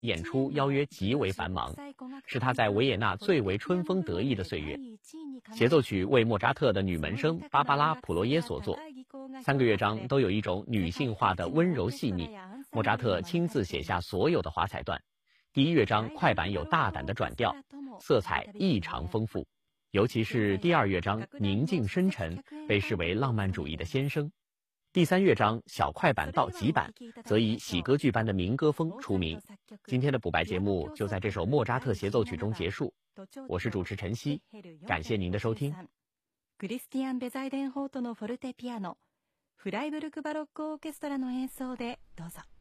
演出邀约极为繁忙，是他在维也纳最为春风得意的岁月。协奏曲为莫扎特的女门生芭芭拉·普洛耶所作，3个乐章都有一种女性化的温柔细腻。莫扎特亲自写下所有的华彩段。第1乐章快板有大胆的转调，色彩异常丰富，尤其是第2乐章宁静深沉，被视为浪漫主义的先声。第3乐章小快板到急板，则以喜歌剧般的民歌风出名。今天的补白节目就在这首莫扎特协奏曲中结束。我是主持陈曦，感谢您的收听。 クリスティアン・ベザイデンホートのフォルテピアノ、フライブルクバロックオーケストラの演奏でどうぞ。